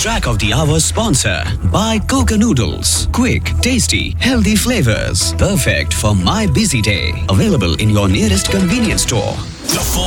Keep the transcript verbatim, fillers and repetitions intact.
track of the hour sponsor by Coca Noodles. Quick, tasty, healthy flavors. Perfect for my busy day. Available in your nearest convenience store. The